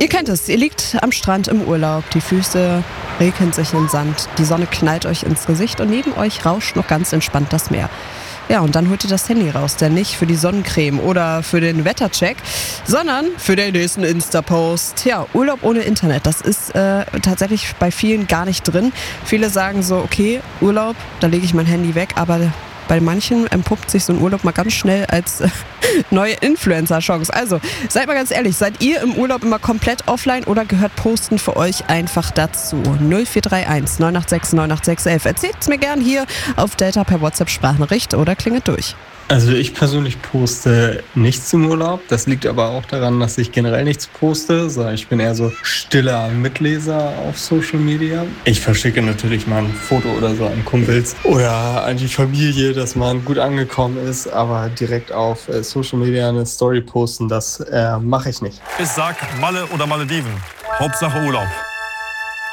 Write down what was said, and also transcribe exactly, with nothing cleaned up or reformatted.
Ihr kennt es, ihr liegt am Strand im Urlaub, die Füße rekeln sich in den Sand, die Sonne knallt euch ins Gesicht und neben euch rauscht noch ganz entspannt das Meer. Ja, und dann holt ihr das Handy raus, denn nicht für die Sonnencreme oder für den Wettercheck, sondern für den nächsten Insta-Post. Ja, Urlaub ohne Internet, das ist äh, tatsächlich bei vielen gar nicht drin. Viele sagen so, okay, Urlaub, da lege ich mein Handy weg, aber bei manchen entpuppt sich so ein Urlaub mal ganz schnell als äh, neue Influencer-Chance. Also, seid mal ganz ehrlich, seid ihr im Urlaub immer komplett offline oder gehört Posten für euch einfach dazu? null vier drei eins neun acht sechs neun acht sechs eins eins. Erzählt's mir gern hier auf Delta per WhatsApp-Sprachnachricht oder klingelt durch. Also ich persönlich poste nichts im Urlaub. Das liegt aber auch daran, dass ich generell nichts poste. So, ich bin eher so stiller Mitleser auf Social Media. Ich verschicke natürlich mal ein Foto oder so an Kumpels oder an die Familie, dass man gut angekommen ist. Aber direkt auf äh, Social Media eine Story posten, das äh, mache ich nicht. Ich sag Malle oder Malediven. Hauptsache Urlaub.